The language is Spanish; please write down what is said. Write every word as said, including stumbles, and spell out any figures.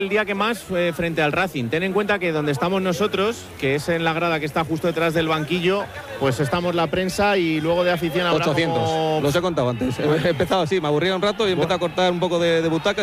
El día que más eh, frente al Racing. Ten en cuenta que donde estamos nosotros, que es en la grada que está justo detrás del banquillo, pues estamos la prensa y luego de afición habrá ochocientos, como... los he contado antes. He empezado así, me aburría un rato y he empezado a cortar un poco de, de butacas.